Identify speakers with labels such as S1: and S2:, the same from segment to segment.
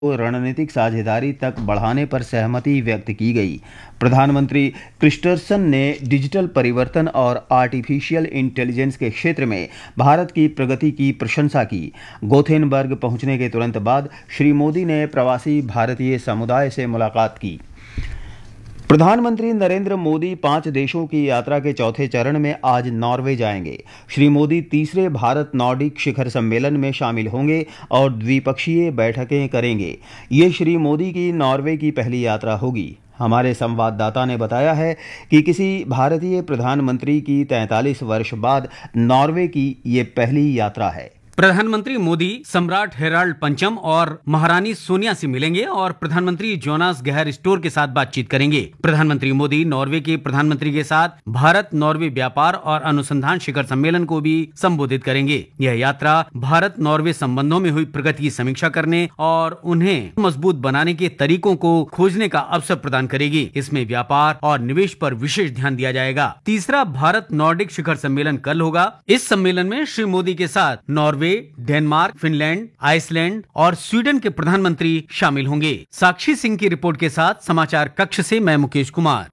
S1: को रणनीतिक साझेदारी तक बढ़ाने पर सहमति व्यक्त की गई। प्रधानमंत्री क्रिस्टनसन ने डिजिटल परिवर्तन और आर्टिफिशियल इंटेलिजेंस के क्षेत्र में भारत की प्रगति की प्रशंसा की। गोथेनबर्ग पहुंचने के तुरंत बाद श्री मोदी ने प्रवासी भारतीय समुदाय से मुलाकात की। प्रधानमंत्री नरेंद्र मोदी 5 देशों की यात्रा के चौथे चरण में आज नॉर्वे जाएंगे। श्री मोदी तीसरे भारत नॉर्डिक शिखर सम्मेलन में शामिल होंगे और द्विपक्षीय बैठकें करेंगे। ये श्री मोदी की नॉर्वे की पहली यात्रा होगी। हमारे संवाददाता ने बताया है कि किसी भारतीय प्रधानमंत्री की 43 वर्ष बाद नॉर्वे की ये पहली यात्रा है।
S2: प्रधानमंत्री मोदी सम्राट हेराल्ड पंचम और महारानी सोनिया से मिलेंगे और प्रधानमंत्री जोनास गहर स्टोर के साथ बातचीत करेंगे। प्रधानमंत्री मोदी नॉर्वे के प्रधानमंत्री के साथ भारत नॉर्वे व्यापार और अनुसंधान शिखर सम्मेलन को भी संबोधित करेंगे। यह यात्रा भारत नॉर्वे संबंधों में हुई प्रगति की समीक्षा करने और उन्हें मजबूत बनाने के तरीकों को खोजने का अवसर प्रदान करेगी। इसमें व्यापार और निवेश पर विशेष ध्यान दिया जाएगा। तीसरा भारत नॉर्डिक शिखर सम्मेलन कल होगा। इस सम्मेलन में श्री मोदी के साथ नॉर्वे, डेनमार्क, फिनलैंड, आइसलैंड और स्वीडन के प्रधानमंत्री शामिल होंगे। साक्षी सिंह की रिपोर्ट के साथ समाचार कक्ष से मैं मुकेश कुमार।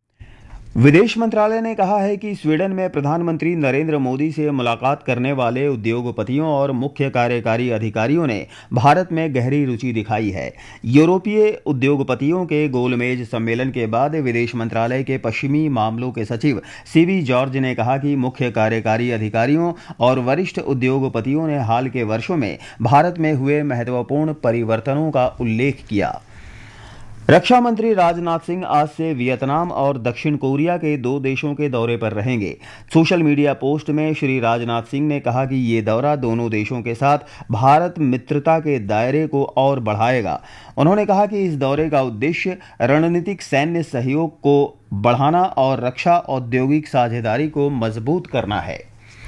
S1: विदेश मंत्रालय ने कहा है कि स्वीडन में प्रधानमंत्री नरेंद्र मोदी से मुलाकात करने वाले उद्योगपतियों और मुख्य कार्यकारी अधिकारियों ने भारत में गहरी रुचि दिखाई है। यूरोपीय उद्योगपतियों के गोलमेज सम्मेलन के बाद विदेश मंत्रालय के पश्चिमी मामलों के सचिव सीवी जॉर्ज ने कहा कि मुख्य कार्यकारी अधिकारियों और वरिष्ठ उद्योगपतियों ने हाल के वर्षों में भारत में हुए महत्वपूर्ण परिवर्तनों का उल्लेख किया। रक्षा मंत्री राजनाथ सिंह आज से वियतनाम और दक्षिण कोरिया के 2 देशों के दौरे पर रहेंगे। सोशल मीडिया पोस्ट में श्री राजनाथ सिंह ने कहा कि ये दौरा दोनों देशों के साथ भारत मित्रता के दायरे को और बढ़ाएगा। उन्होंने कहा कि इस दौरे का उद्देश्य रणनीतिक सैन्य सहयोग को बढ़ाना और रक्षा औद्योगिक साझेदारी को मजबूत करना है।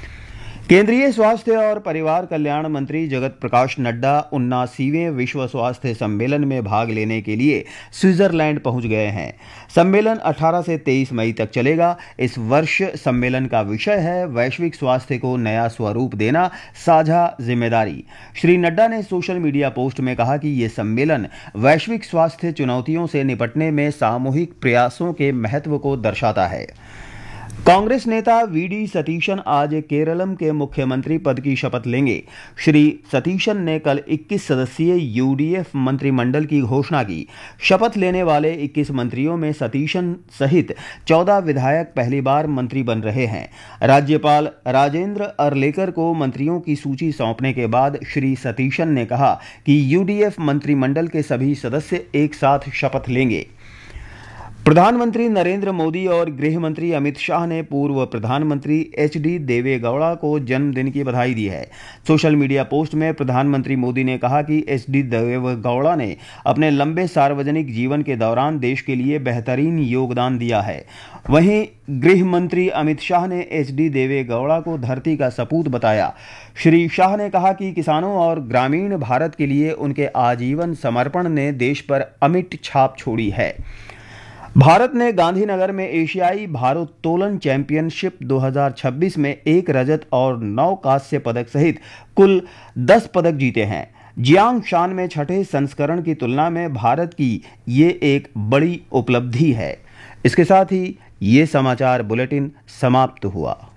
S1: केंद्रीय स्वास्थ्य और परिवार कल्याण मंत्री जगत प्रकाश नड्डा 79वें विश्व स्वास्थ्य सम्मेलन में भाग लेने के लिए स्विट्जरलैंड पहुंच गए हैं। सम्मेलन 18 से 23 मई तक चलेगा। इस वर्ष सम्मेलन का विषय है वैश्विक स्वास्थ्य को नया स्वरूप देना, साझा जिम्मेदारी। श्री नड्डा ने सोशल मीडिया पोस्ट में कहा कि ये सम्मेलन वैश्विक स्वास्थ्य चुनौतियों से निपटने में सामूहिक प्रयासों के महत्व को दर्शाता है। कांग्रेस नेता वीडी सतीशन आज केरलम के मुख्यमंत्री पद की शपथ लेंगे। श्री सतीशन ने कल 21 सदस्यीय यूडीएफ मंत्रिमंडल की घोषणा की। शपथ लेने वाले 21 मंत्रियों में सतीशन सहित 14 विधायक पहली बार मंत्री बन रहे हैं। राज्यपाल राजेंद्र अर्लेकर को मंत्रियों की सूची सौंपने के बाद श्री सतीशन ने कहा कि यूडीएफ मंत्रिमंडल के सभी सदस्य एक साथ शपथ लेंगे। प्रधानमंत्री नरेंद्र मोदी और गृह मंत्री अमित शाह ने पूर्व प्रधानमंत्री एचडी देवेगौड़ा को जन्मदिन की बधाई दी है। सोशल मीडिया पोस्ट में प्रधानमंत्री मोदी ने कहा कि एचडी देवेगौड़ा ने अपने लंबे सार्वजनिक जीवन के दौरान देश के लिए बेहतरीन योगदान दिया है। वहीं गृह मंत्री अमित शाह ने एचडी देवेगौड़ा को धरती का सपूत बताया। श्री शाह ने कहा कि किसानों और ग्रामीण भारत के लिए उनके आजीवन समर्पण ने देश पर अमिट छाप छोड़ी है। भारत ने गांधीनगर में एशियाई भारोत्तोलन चैंपियनशिप 2026 में 1 रजत और 9 कांस्य पदक सहित कुल 10 पदक जीते हैं। जियांग शान में छठे संस्करण की तुलना में भारत की ये एक बड़ी उपलब्धि है। इसके साथ ही ये समाचार बुलेटिन समाप्त हुआ।